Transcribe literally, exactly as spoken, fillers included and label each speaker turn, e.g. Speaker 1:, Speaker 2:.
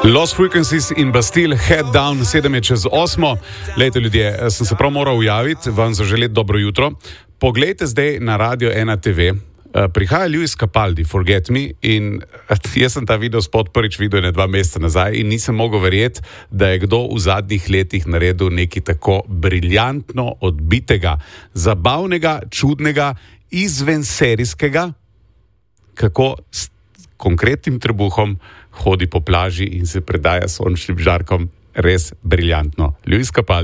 Speaker 1: Lost Frequencies in Bastille, Head Down, sedem je čez osmo. Lejte ljudje, sem se prav moral javiti, vam zaželeti dobro jutro. Poglejte zdaj na Radio ena te ve, prihaja Lewis Capaldi, Forget Me, in jaz sem ta video spot prvič videl ne dva meseca nazaj in nisem mogel verjeti, da je kdo v zadnjih letih naredil nekaj tako briljantno odbitega, zabavnega, čudnega, izvenserijskega, kako s konkretnim trebuhom hodi po plaži in se predaja sončnim žarkom. Res briljantno. Lewis Capaldi.